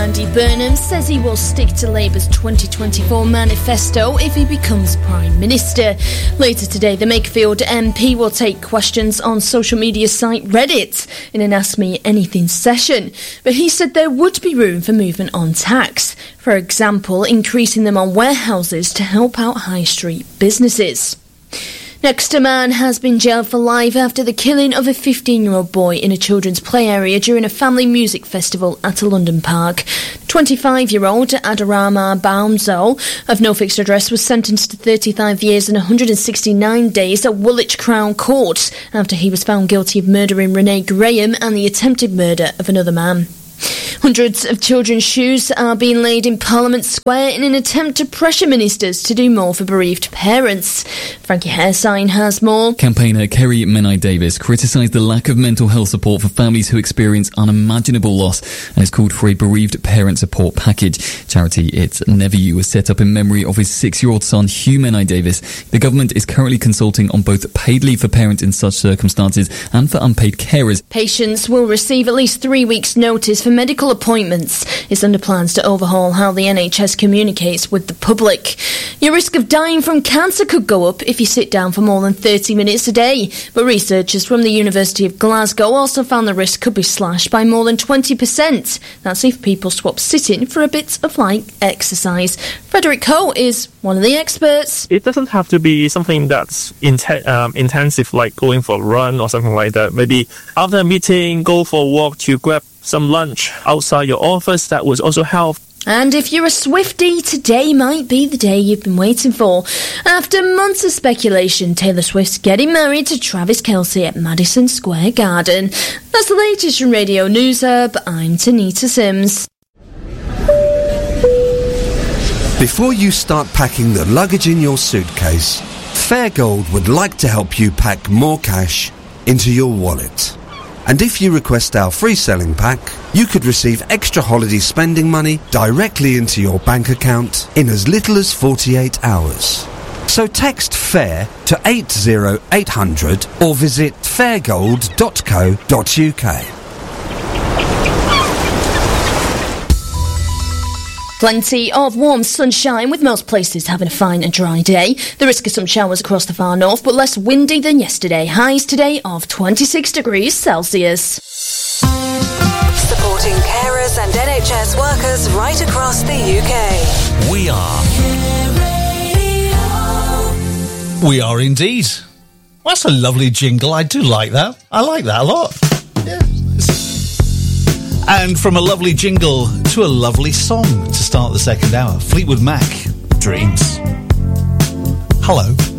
Andy Burnham says he will stick to Labour's 2024 manifesto if he becomes Prime Minister. Later today, the Makerfield MP will take questions on social media site Reddit in an Ask Me Anything session. But he said there would be room for movement on tax. For example, increasing them on warehouses to help out high street businesses. Next, a man has been jailed for life after the killing of a 15-year-old boy in a children's play area during a family music festival at a London park. 25-year-old Adarama Baumzo, of no fixed address, was sentenced to 35 years and 169 days at Woolwich Crown Court after he was found guilty of murdering Renee Graham and the attempted murder of another man. Hundreds of children's shoes are being laid in Parliament Square in an attempt to pressure ministers to do more for bereaved parents. Frankie Hairsign has more. Campaigner Kerry Menai-Davis criticised the lack of mental health support for families who experience unimaginable loss and has called for a bereaved parent support package. Charity It's Never You was set up in memory of his 6-year-old son Hugh Menai-Davis. The government is currently consulting on both paid leave for parents in such circumstances and for unpaid carers. Patients will receive at least 3 weeks' notice for medical appointments. It's under plans to overhaul how the NHS communicates with the public. Your risk of dying from cancer could go up if you sit down for more than 30 minutes a day, but researchers from the University of Glasgow also found the risk could be slashed by more than 20%. That's if people swap sitting for a bit of light exercise. Frederick Coe is one of the experts. It doesn't have to be something that's intensive, like going for a run or something like that. Maybe after a meeting, go for a walk to grab some lunch outside your office. That would also help. And if you're a Swiftie, today might be the day you've been waiting for. After months of speculation, Taylor Swift's getting married to Travis Kelce at Madison Square Garden. That's the latest from Radio News Hub. I'm Tanita Sims. Before you start packing the luggage in your suitcase, Fairgold would like to help you pack more cash into your wallet. And if you request our free selling pack, you could receive extra holiday spending money directly into your bank account in as little as 48 hours. So text FAIR to 80800 or visit fairgold.co.uk. Plenty of warm sunshine, with most places having a fine and dry day. The risk of some showers across the far north, but less windy than yesterday. Highs today of 26 degrees Celsius. Supporting carers and NHS workers right across the UK. We are indeed. Well, that's a lovely jingle. I do like that. I like that a lot. Yeah. And from a lovely jingle to a lovely song to start the second hour. Fleetwood Mac, Dreams. Hello.